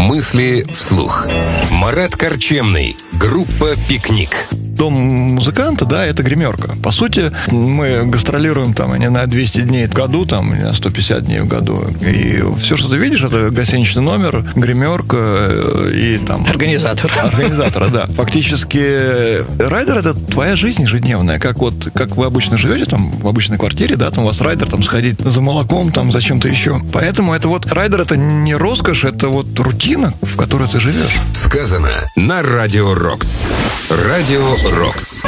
Мысли вслух. Марат Корчемный. Группа «Пикник». Дом музыканта, да, это гримерка. По сути, мы гастролируем там не на 200 дней в году, там, не на 150 дней в году. И все, что ты видишь, это гостиничный номер, гримерка и там... Организатора, да. Фактически, райдер — это твоя жизнь ежедневная. Как вы обычно живете там в обычной квартире, да, там у вас райдер, там, сходить за молоком, там, за чем-то еще. Поэтому это райдер — это не роскошь, это рутина, в которой ты живешь. Сказано на Радио Рокс. Радио Рокс.